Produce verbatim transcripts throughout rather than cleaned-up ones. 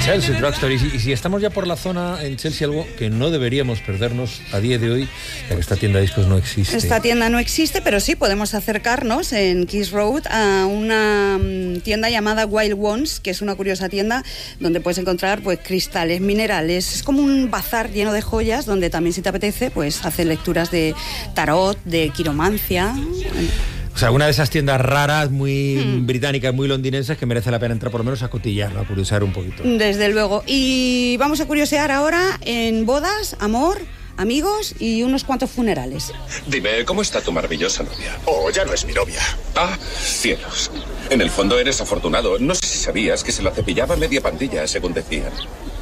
Chelsea Drugstore. Y si, y si estamos ya por la zona en Chelsea, algo que no deberíamos perdernos a día de hoy, ya que esta tienda de discos no existe. Esta tienda no existe, pero sí podemos acercarnos en Keys Road a una tienda llamada Wild Ones, que es una curiosa tienda donde puedes encontrar pues cristales, minerales. Es como un bazar lleno de joyas donde también, si te apetece, pues hacer lecturas de tarot, de quiromancia. O sea, una de esas tiendas raras, muy hmm. británicas, muy londinenses, que merece la pena entrar por lo menos a cotillar, a curiosear un poquito. Desde luego. Y vamos a curiosear ahora en bodas, amor, amigos y unos cuantos funerales. Dime, ¿cómo está tu maravillosa novia? Oh, ya no es mi novia. Ah, cielos. En el fondo eres afortunado. No sé si sabías que se la cepillaba media pandilla, según decían.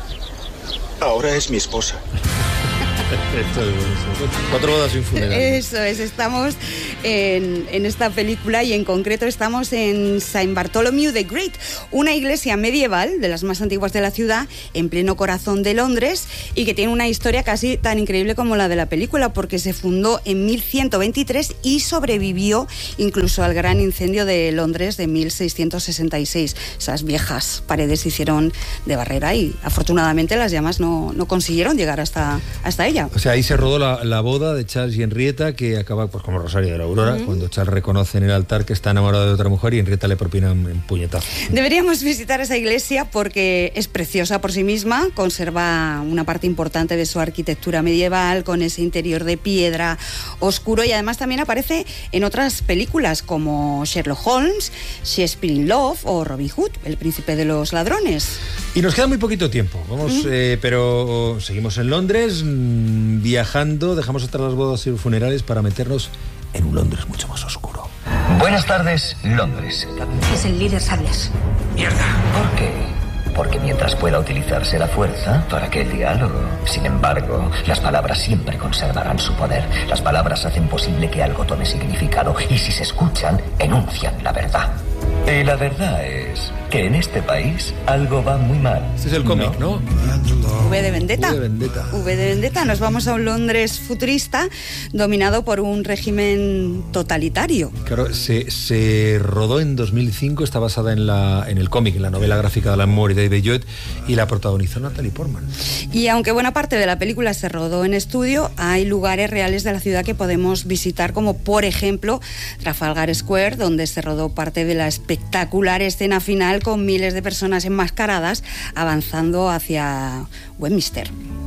Ahora es mi esposa. Esto es cuatro bodas y un funeral. Eso es, estamos en, en esta película y en concreto estamos en Saint Bartholomew the Great, una iglesia medieval de las más antiguas de la ciudad, en pleno corazón de Londres, y que tiene una historia casi tan increíble como la de la película, porque se fundó en mil ciento veintitrés y sobrevivió incluso al gran incendio de Londres de mil seiscientos sesenta y seis. Esas viejas paredes se hicieron de barrera y afortunadamente las llamas no, no consiguieron llegar hasta, hasta ella. O sea, ahí se rodó la, la boda de Charles y Henrietta, que acaba pues como Rosario de la Aurora, uh-huh. cuando Charles reconoce en el altar que está enamorado de otra mujer y Henrietta le propina un puñetazo. Deberíamos visitar esa iglesia porque es preciosa por sí misma, conserva una parte importante de su arquitectura medieval, con ese interior de piedra oscuro, y además también aparece en otras películas como Sherlock Holmes, Shakespeare in Love o Robin Hood, el príncipe de los ladrones. Y nos queda muy poquito tiempo, vamos, uh-huh. eh, pero seguimos en Londres, mmm, viajando, dejamos atrás las bodas y los funerales para meternos en un Londres mucho más oscuro. Buenas tardes, Londres. Es el líder Sables. Mierda. ¿Por qué? Porque mientras pueda utilizarse la fuerza, ¿para qué el diálogo? Sin embargo, las palabras siempre conservarán su poder. Las palabras hacen posible que algo tome significado y si se escuchan, enuncian la verdad. Y la verdad es que en este país algo va muy mal. Este es el cómic, ¿no? ¿no? V de Vendetta. V de Vendetta. V de Vendetta. Nos vamos a un Londres futurista dominado por un régimen totalitario. Claro, se, se rodó en dos mil cinco, está basada en, la, en el cómic, en la novela gráfica de Alan Moore y David Lloyd, y la protagonizó Natalie Portman. Y aunque buena parte de la película se rodó en estudio, hay lugares reales de la ciudad que podemos visitar, como por ejemplo Trafalgar Square, donde se rodó parte de la espectacular escena final con miles de personas enmascaradas avanzando hacia Westminster.